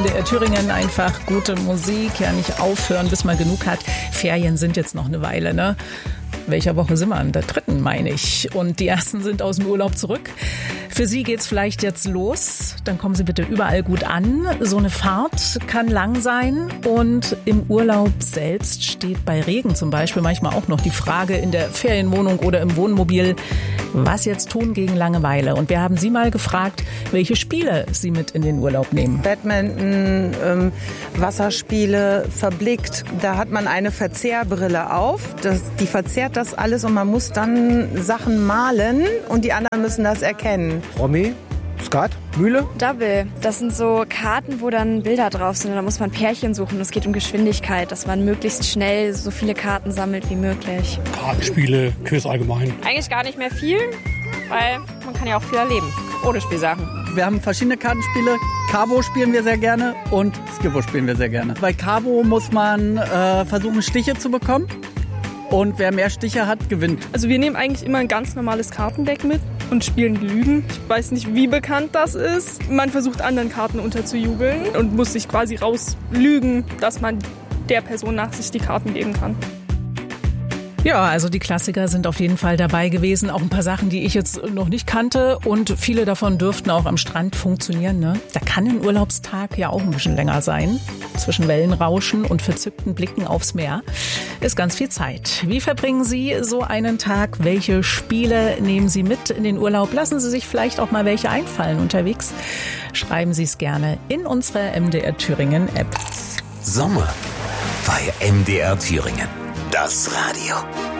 MDR Thüringen einfach gute Musik, ja nicht aufhören, bis man genug hat. Ferien sind jetzt noch eine Weile, ne? Welcher Woche sind wir? An der 3. meine ich. Und die ersten sind aus dem Urlaub zurück. Für Sie geht's vielleicht jetzt los. Dann kommen Sie bitte überall gut an. So eine Fahrt kann lang sein. Und im Urlaub selbst steht bei Regen zum Beispiel manchmal auch noch die Frage in der Ferienwohnung oder im Wohnmobil, was jetzt tun gegen Langeweile. Und wir haben Sie mal gefragt, welche Spiele Sie mit in den Urlaub nehmen. Badminton, Wasserspiele, verblickt. Da hat man eine Verzehrbrille auf. Die verzerrt das alles und man muss dann Sachen malen und die anderen müssen das erkennen. Promi, Skat, Mühle? Double. Das sind so Karten, wo dann Bilder drauf sind. Und da muss man Pärchen suchen. Es geht um Geschwindigkeit, dass man möglichst schnell so viele Karten sammelt wie möglich. Kartenspiele, Quiz allgemein. Eigentlich gar nicht mehr viel, weil man kann ja auch viel erleben. Ohne Spielsachen. Wir haben verschiedene Kartenspiele. Cabo spielen wir sehr gerne und Skippo spielen wir sehr gerne. Bei Cabo muss man versuchen, Stiche zu bekommen. Und wer mehr Stiche hat, gewinnt. Also wir nehmen eigentlich immer ein ganz normales Kartendeck mit und spielen Lügen. Ich weiß nicht, wie bekannt das ist. Man versucht anderen Karten unterzujubeln und muss sich quasi rauslügen, dass man der Person nach sich die Karten geben kann. Ja, also die Klassiker sind auf jeden Fall dabei gewesen. Auch ein paar Sachen, die ich jetzt noch nicht kannte. Und viele davon dürften auch am Strand funktionieren, ne? Da kann ein Urlaubstag ja auch ein bisschen länger sein. Zwischen Wellenrauschen und verzückten Blicken aufs Meer ist ganz viel Zeit. Wie verbringen Sie so einen Tag? Welche Spiele nehmen Sie mit in den Urlaub? Lassen Sie sich vielleicht auch mal welche einfallen unterwegs. Schreiben Sie es gerne in unsere MDR Thüringen App. Sommer bei MDR Thüringen. Das Radio.